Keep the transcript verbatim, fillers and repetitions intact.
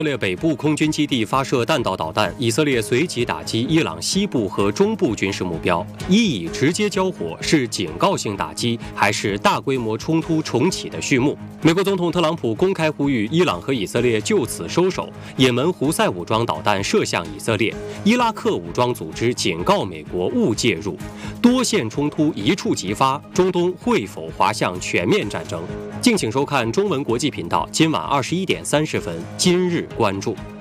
以色列北部空军基地发射弹道导弹，以色列随即打击伊朗西部和中部军事目标。一以直接交火是警告性打击，还是大规模冲突重启的序幕？美国总统特朗普公开呼吁伊朗和以色列就此收手。也门胡塞武装导弹射向以色列，伊拉克武装组织警告美国勿介入。多线冲突一触即发，中东会否滑向全面战争？敬请收看中文国际频道，今晚二十一点三十分，今日关注。